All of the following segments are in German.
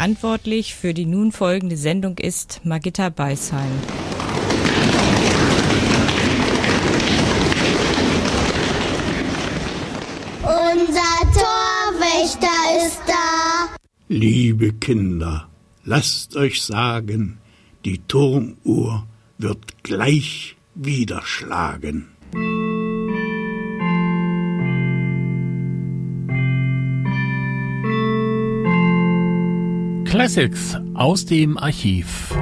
Verantwortlich für die nun folgende Sendung ist Margitta Beisheim. Unser Torwächter ist da. Liebe Kinder, lasst euch sagen, die Turmuhr wird gleich wieder schlagen. Classics aus dem Archiv.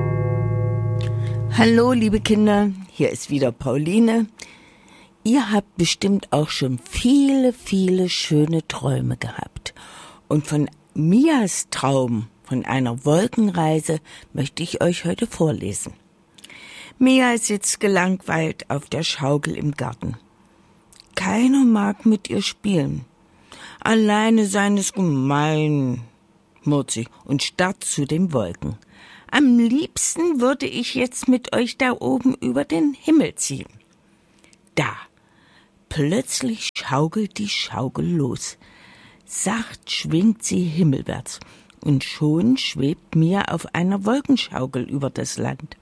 Hallo liebe Kinder, hier ist wieder Pauline. Ihr habt bestimmt auch schon viele, viele schöne Träume gehabt. Und von Mias Traum von einer Wolkenreise möchte ich euch heute vorlesen. Mia sitzt gelangweilt auf der Schaukel im Garten. Keiner mag mit ihr spielen. Alleine sein ist gemein, murrt sie und starrt zu den Wolken. Am liebsten würde ich jetzt mit euch da oben über den Himmel ziehen. Da, plötzlich schaukelt die Schaukel los. Sacht schwingt sie himmelwärts und schon schwebt Mia auf einer Wolkenschaukel über das Land.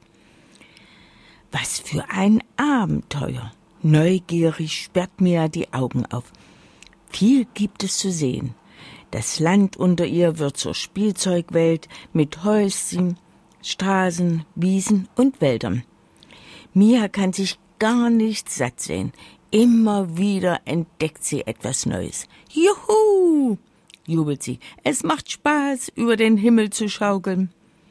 Was für ein Abenteuer! Neugierig sperrt Mia die Augen auf. Viel gibt es zu sehen. Das Land unter ihr wird zur Spielzeugwelt mit Häuschen, Straßen, Wiesen und Wäldern. Mia kann sich gar nicht satt sehen. Immer wieder entdeckt sie etwas Neues. Juhu! Jubelt sie. Es macht Spaß, über den Himmel zu schaukeln.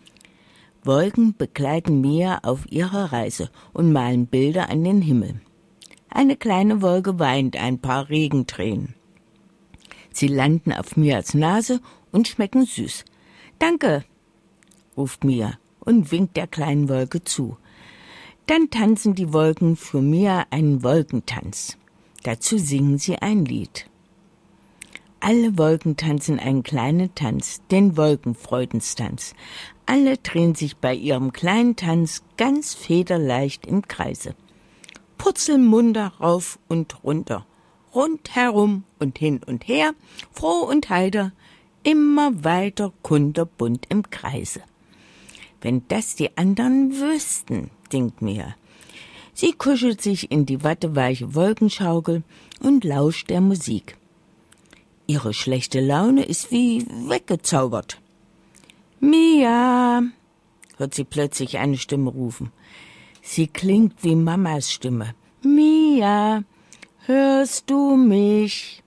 Wolken begleiten Mia auf ihrer Reise und malen Bilder an den Himmel. Eine kleine Wolke weint ein paar Regentränen. Sie landen auf Mias Nase und schmecken süß. »Danke«, ruft Mia und winkt der kleinen Wolke zu. Dann tanzen die Wolken für Mia einen Wolkentanz. Dazu singen sie ein Lied. Alle Wolken tanzen einen kleinen Tanz, den Wolkenfreudenstanz. Alle drehen sich bei ihrem kleinen Tanz ganz federleicht im Kreise. Purzeln munter rauf und runter, rundherum und hin und her, froh und heiter, immer weiter kunterbunt im Kreise. Wenn das die anderen wüssten, denkt Mia. Sie kuschelt sich in die watteweiche Wolkenschaukel und lauscht der Musik. Ihre schlechte Laune ist wie weggezaubert. »Mia«, hört sie plötzlich eine Stimme rufen. Sie klingt wie Mamas Stimme. »Mia, hörst du mich?«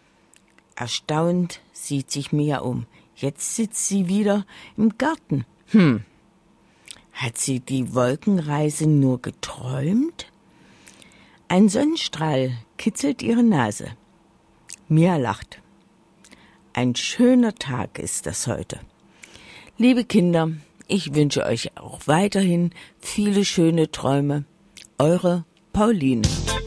Erstaunt sieht sich Mia um. Jetzt sitzt sie wieder im Garten. Hat sie die Wolkenreise nur geträumt? Ein Sonnenstrahl kitzelt ihre Nase. Mia lacht. Ein schöner Tag ist das heute. Liebe Kinder, ich wünsche euch auch weiterhin viele schöne Träume. Eure Pauline.